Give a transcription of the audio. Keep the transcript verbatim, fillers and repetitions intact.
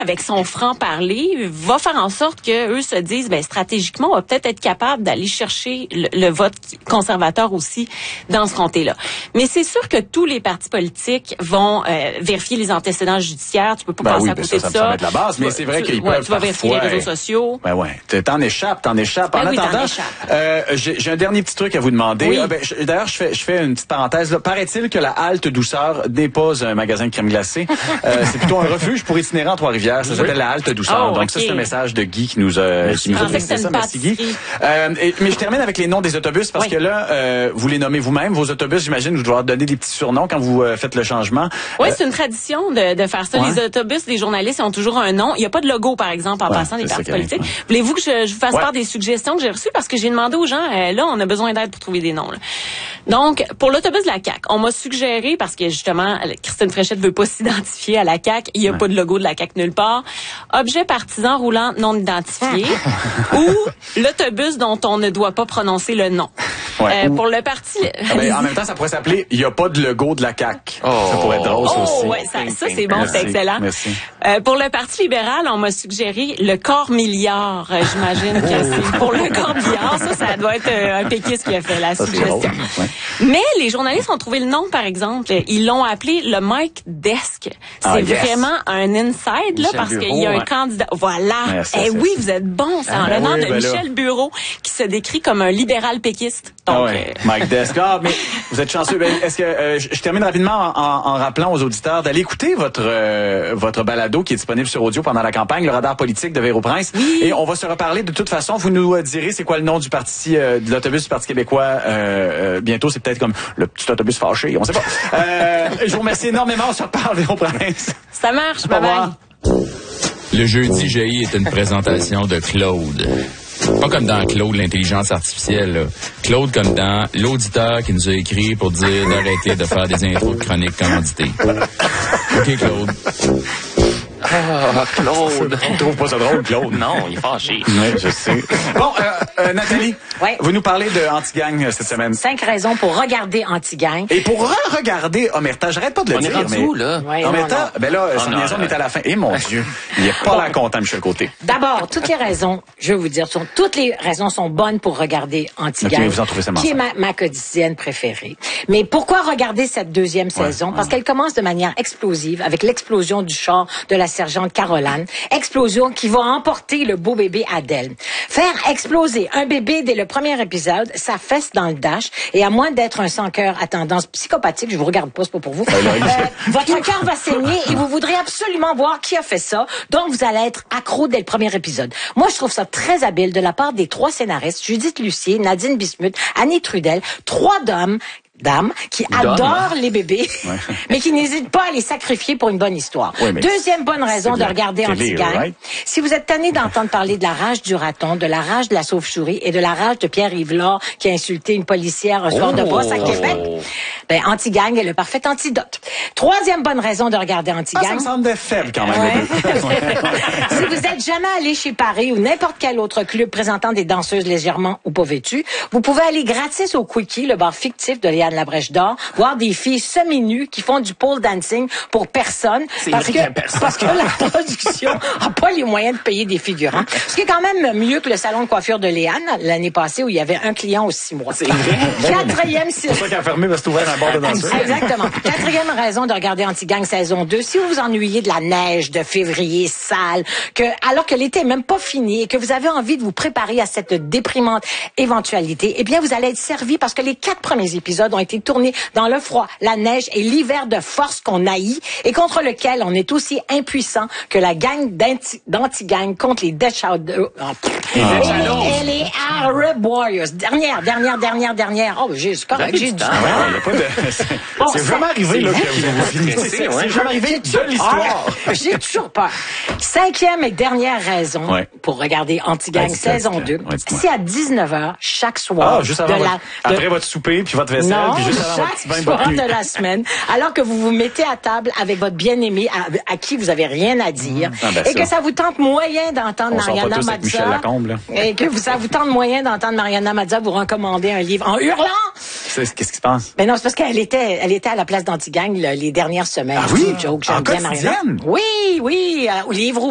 avec son franc-parler, va faire en sorte que eux se disent, ben stratégiquement, on va peut-être être capable d'aller chercher le, le vote conservateur aussi dans ce comté-là. Mais c'est sûr que tous les partis politiques vont euh, vérifier les antécédents judiciaires. Tu peux pas ben passer oui, à côté ça, de ça. ça. Ça me semble être la base, mais tu c'est vrai tu, qu'ils ouais, peuvent tu vas vérifier les parfois, réseaux sociaux. Ben ouais, t'en échappes, t'en échappes. Ben en oui, attendant, euh, j'ai, j'ai un dernier petit truc à vous demander. Oui. Ah, ben, je, d'ailleurs, je fais, je fais une petite parenthèse. Là. Paraît-il que la Halte Douceur n'est pas un magasin de crème glacée. euh, c'est plutôt un refuge pour itinérants à Trois-Rivières. Ça s'appelle oui. la Halte Douceur. Oh, Donc okay. ça, c'est un message de Guy qui nous a, qui nous a précisé ça. Merci Guy. Euh, et, mais je termine avec les noms des autobus parce oui. que là, euh, vous les nommez vous-même. Vos autobus, j'imagine, vous devez donner des petits surnoms quand vous euh, faites le changement. Oui, euh, c'est une tradition de, de faire ça. Ouais. Les autobus, les journalistes ont toujours un nom. Il n'y a pas de logo, par exemple, en ouais, passant des partis politiques. Ouais. Voulez-vous que je, je vous fasse ouais. part des suggestions que j'ai reçues? Parce que j'ai demandé aux gens, euh, là, on a besoin d'aide pour trouver des noms. Là. Donc, pour l'autobus de la C A Q, on m'a suggéré, parce que justement, Christine Fréchette veut pas s'identifier à la C A Q, il n'y a ouais. pas de logo de la C A Q nulle part. Objet partisan roulant non identifié ou l'autobus dont on ne doit pas prononcer le nom. Ouais. Euh, ou... Pour le parti... Ah ben, en même temps, ça pourrait s'appeler « Il n'y a pas de logo de la C A Q oh. ». Ça pourrait être drôle, ça oh, aussi. Ouais, ça, ça c'est bon, Merci. c'est excellent. Merci. Euh, pour le Parti libéral, on m'a suggéré le corps milliard. Euh, j'imagine que c'est pour le corps milliard. Ça, ça doit être euh, un péquiste qui a fait la ça, suggestion. Ouais. Mais les journalistes ont trouvé le nom, par exemple. Ils l'ont appelé le Mike Desk. C'est ah, yes. vraiment un inside, là, Michel parce qu'il y a un ouais. candidat. Voilà. Merci, eh oui, vous êtes bon. C'est en ah, l'honneur oui, de ben Michel là. Bureau, qui se décrit comme un libéral péquiste. Donc, ah ouais. euh... Mike Desk. Ah, mais vous êtes chanceux. Ben, est-ce que euh, je, je termine rapidement en, en, en rappelant aux auditeurs d'aller écouter votre euh, votre balado qui est disponible sur audio pendant la campagne, le radar politique de Véro Prince. Oui. Et on va se reparler de toute façon. Vous nous direz c'est quoi le nom du parti, euh, de l'autobus du Parti québécois. Euh, euh, bientôt, c'est peut-être comme le petit autobus fâché. On sait pas. Euh, je vous remercie énormément. On se reparle, Véro Prince. Ça marche. Bye bye. Le jeudi J est une présentation de Claude. Pas comme dans Claude, l'intelligence artificielle. Là. Claude comme dans l'auditeur qui nous a écrit pour dire d'arrêter de faire des intros de chroniques commanditées. OK, Claude. Ah, Claude. Tu trouves pas ça drôle, Claude? Non, il est fâché. Oui, je sais. Bon, euh, euh, Nathalie, ouais. vous nous parlez de Anti-Gang cette semaine. Cinq raisons pour regarder Anti-Gang. Et pour re-regarder Omerta, j'arrête pas de le on dire. On est rendu où, là? Ouais, Omerta, ben là, son liaison est à la fin. Et mon Dieu, il est pas bon. Là content, Michel Côté. D'abord, toutes les raisons, je vais vous dire, sont, toutes les raisons sont bonnes pour regarder Anti-Gang. Okay, vous en trouvez ça qui est ma, ma quotidienne préférée. Mais pourquoi regarder cette deuxième ouais, saison? Ouais. Parce qu'elle commence de manière explosive avec l'explosion du char de la sergente Caroline. Explosion qui va emporter le beau bébé Adèle. Faire exploser un bébé dès le premier épisode, ça fesse dans le dash. Et à moins d'être un sans-cœur à tendance psychopathique, je vous regarde pas, c'est pas pour vous, euh, votre cœur va saigner et vous voudrez absolument voir qui a fait ça. Donc, vous allez être accro dès le premier épisode. Moi, je trouve ça très habile de la part des trois scénaristes, Judith Lucier, Nadine Bismuth, Annie Trudel, trois dames dames qui Dame. adorent les bébés, ouais. mais qui n'hésitent pas à les sacrifier pour une bonne histoire. Oui, Deuxième bonne raison de regarder Anti-Gang. Right? Si vous êtes tanné d'entendre parler de la rage du raton, de la rage de la sauve-souris et de la rage de Pierre-Yves Lard qui a insulté une policière un soir oh. de brosse à Québec, ben Anti-Gang est le parfait antidote. Troisième bonne raison de regarder Anti-Gang. Ah, ça me semble faible quand même. Ouais. Si vous êtes jamais allé chez Paris ou n'importe quel autre club présentant des danseuses légèrement ou pas vêtues, vous pouvez aller gratis au Quickie, le bar fictif de Léa la Brèche d'Or, voir des filles semi-nues qui font du pole dancing pour personne. Parce que, personne. parce que la production a pas les moyens de payer des figurants. Ce qui est quand même mieux que le salon de coiffure de Léane l'année passée où il y avait un client aux six mois. C'est vrai. Quatrième... C'est pour ça qu'il a fermé parce que c'est ouvert un bar de danseurs. Exactement. Quatrième raison de regarder Anti-Gang saison deux. Si vous vous ennuyez de la neige de février sale, que, alors que l'été est même pas fini et que vous avez envie de vous préparer à cette déprimante éventualité, eh bien, vous allez être servi parce que les quatre premiers épisodes ont été tournés dans le froid, la neige et l'hiver de force qu'on haït et contre lequel on est aussi impuissant que la gang d'anti-gang contre les Death Shadows. Oh, et, et les Arab Warriors. Dernière, dernière, dernière, dernière. Oh, j'ai, c'est correct, j'ai du temps. C'est vraiment arrivé, là, que vous finissez. C'est vraiment arrivé de l'histoire. J'ai toujours peur. Cinquième et dernière raison ouais. pour regarder Anti-Gang ouais, saison deux. Ouais, c'est à dix-neuf heures chaque soir. Ah, juste avant de votre, la, de, après votre souper puis votre vaisselle. Non, puis juste avant chaque votre petit soir de la semaine. Alors que vous vous mettez à table avec votre bien-aimé à, à qui vous avez rien à dire. Mmh. Ah ben et ça. que ça vous tente moyen d'entendre On Mariana Mazza. Michel Lacombe, là. Et que vous, ça vous tente moyen d'entendre Mariana Mazza vous recommander un livre en hurlant. C'est, qu'est-ce qui se passe? Mais non, c'est parce qu'elle était, elle était à la place d'Anti-Gang les dernières semaines. Ah oui? Joke, j'aime en bien Mariana. Oui, oui, euh, livre